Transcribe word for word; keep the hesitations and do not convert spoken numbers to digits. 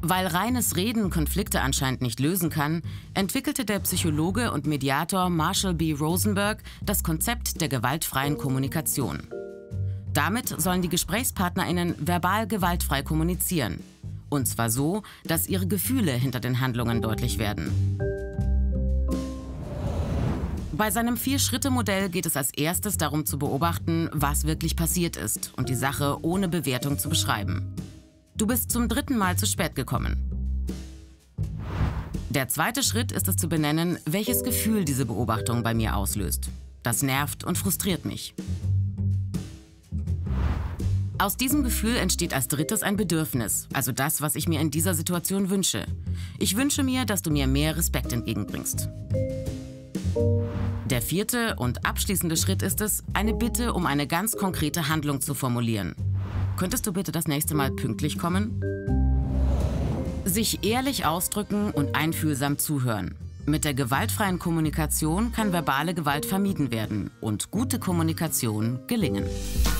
Weil reines Reden Konflikte anscheinend nicht lösen kann, entwickelte der Psychologe und Mediator Marshall B. Rosenberg das Konzept der gewaltfreien Kommunikation. Damit sollen die GesprächspartnerInnen verbal gewaltfrei kommunizieren. Und zwar so, dass ihre Gefühle hinter den Handlungen deutlich werden. Bei seinem Vier-Schritte-Modell geht es als erstes darum zu beobachten, was wirklich passiert ist und die Sache ohne Bewertung zu beschreiben. Du bist zum dritten Mal zu spät gekommen. Der zweite Schritt ist es zu benennen, welches Gefühl diese Beobachtung bei mir auslöst. Das nervt und frustriert mich. Aus diesem Gefühl entsteht als drittes ein Bedürfnis, also das, was ich mir in dieser Situation wünsche. Ich wünsche mir, dass du mir mehr Respekt entgegenbringst. Der vierte und abschließende Schritt ist es, eine Bitte um eine ganz konkrete Handlung zu formulieren. Könntest du bitte das nächste Mal pünktlich kommen? Sich ehrlich ausdrücken und einfühlsam zuhören. Mit der gewaltfreien Kommunikation kann verbale Gewalt vermieden werden und gute Kommunikation gelingen.